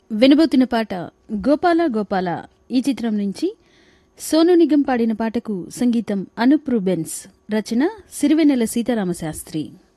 వినబోతున్న పాట గోపాల గోపాల ఈ చిత్రం నుంచి సోను నిగం పాడిన పాటకు సంగీతం అనూప్ రూబెన్స్, రచన సిరివెన్నెల సీతారామశాస్త్రి.